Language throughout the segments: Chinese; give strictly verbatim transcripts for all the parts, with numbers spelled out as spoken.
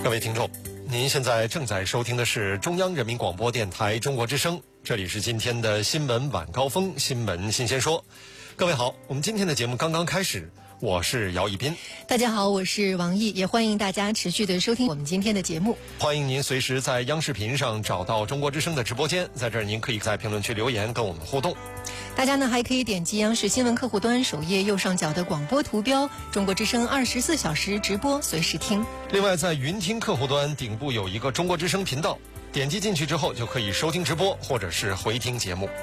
各位听众，您现在正在收听的是中央人民广播电台中国之声，这里是今天的新闻晚高峰，新闻新鲜说。各位好，我们今天的节目刚刚开始，我是姚一斌。 大家好，我是王毅，也欢迎大家持续的收听我们今天的节目。 欢迎您随时在央视频上找到中国之声的直播间，在这儿您可以在评论区留言跟我们互动。 大家呢还可以点击央视新闻客户端首页右上角的广播图标，中国之声二十四小时直播，随时听。 另外，在云听客户端顶部有一个中国之声频道，点击进去之后就可以收听直播或者是回听节目。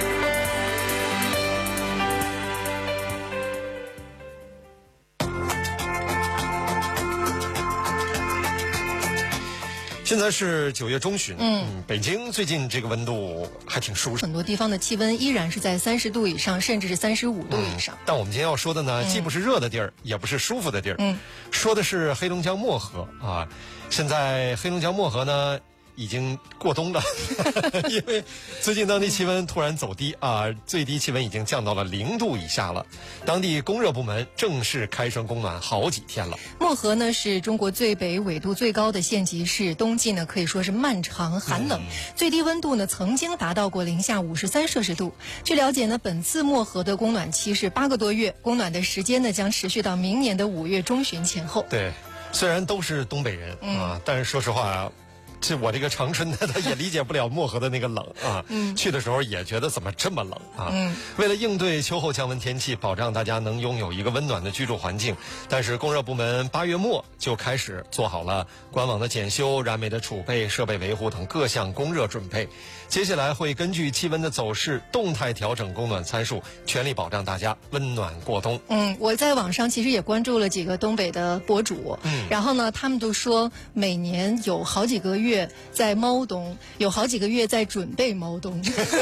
现在是九月中旬，嗯，北京最近这个温度还挺舒适， 很多地方的气温依然是在三十度以上，甚至是三十五度以上。 嗯、但我们今天要说的呢，嗯、既不是热的地儿，也不是舒服的地儿，嗯，说的是黑龙江漠河啊。现在黑龙江漠河呢已经过冬了，因为最近当地气温突然走低啊，最低气温已经降到了零度以下了。当地供热部门正式开栓供暖好几天了。 漠河呢是中国最北纬度最高的县级市，冬季呢可以说是漫长寒冷，嗯、最低温度呢曾经达到过零下五十三摄氏度。据了解呢，本次漠河的供暖期是八个多月，供暖的时间呢将持续到明年的五月中旬前后。 对，虽然都是东北人、嗯、啊，但是说实话。这我这个长春的，他也理解不了漠河的那个冷啊。嗯，去的时候也觉得怎么这么冷啊。嗯，为了应对秋后降温天气，保障大家能拥有一个温暖的居住环境，但是供热部门八月末就开始做好了官网的检修、燃煤的储备、设备维护等各项供热准备。接下来会根据气温的走势，动态调整供暖参数，全力保障大家温暖过冬。 嗯，我在网上其实也关注了几个东北的博主，嗯，然后呢，他们都说每年有好几个月。在猫冬，有好几个月在准备猫冬。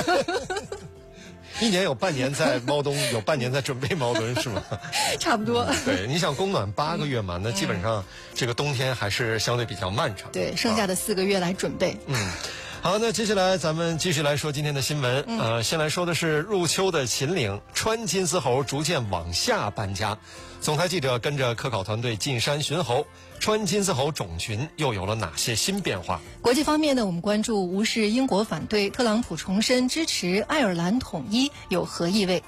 一年有半年在猫冬，有半年在准备猫冬，是吗？ 差不多。 嗯、对，你想供暖八个月嘛，那基本上这个冬天还是相对比较漫长。 对，剩下的四个月来准备。 嗯。好，那接下来咱们继续来说今天的新闻。嗯、呃，先来说的是入秋的秦岭，川金丝猴逐渐往下搬家。总台记者跟着科考团队进山寻猴，川金丝猴种群又有了哪些新变化？ 国际方面呢，我们关注无视英国反对，特朗普重申支持爱尔兰统一有何意味？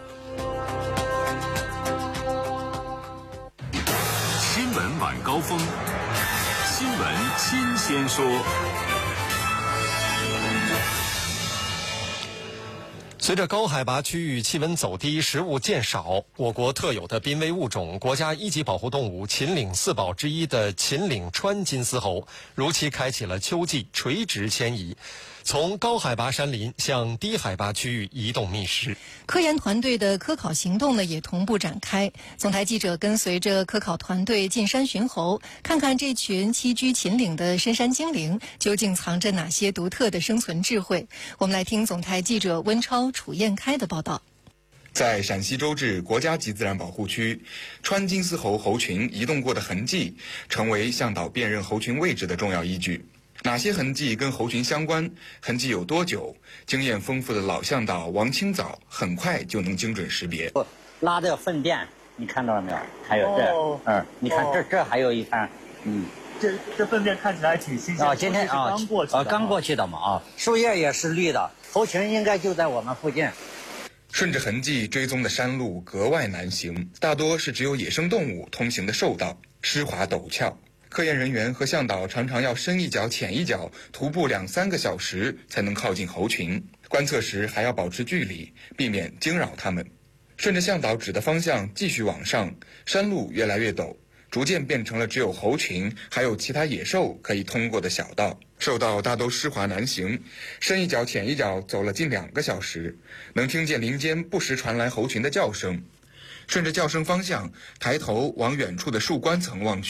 新闻晚高峰，新闻新鲜说。 随着高海拔区域气温走低，食物渐少，我国特有的濒危物种、国家一级保护动物秦岭四宝之一的秦岭川金丝猴，如期开启了秋季垂直迁移，从高海拔山林向低海拔区域移动觅食。 科研团队的科考行动呢也同步展开。总台记者跟随着科考团队进山寻猴，看看这群栖居秦岭的深山精灵究竟藏着哪些独特的生存智慧。我们来听总台记者温超、楚燕开的报道。 在陕西周至国家级自然保护区，川金丝猴猴群移动过的痕迹，成为向导辨认猴群位置的重要依据。哪些痕迹跟猴群相关？痕迹有多久？经验丰富的老向导王清早很快就能精准识别。 拉的粪便，你看到了没有？还有这，哦、嗯，你看这这还有一滩，嗯， 这这粪便看起来挺新鲜。 啊，今天啊， 刚过去的， 啊，刚过去的嘛啊，树叶也是绿的，猴群应该就在我们附近。 顺着痕迹追踪的山路格外难行，大多是只有野生动物通行的兽道，湿滑陡峭。科研人员和向导常常要深一脚浅一脚，徒步两三个小时才能靠近猴群。观测时还要保持距离，避免惊扰它们。顺着向导指的方向继续往上，山路越来越陡，逐渐变成了只有猴群还有其他野兽可以通过的小道。兽道大都湿滑难行，深一脚浅一脚走了近两个小时，能听见林间不时传来猴群的叫声。顺着叫声方向，抬头往远处的树冠层望去。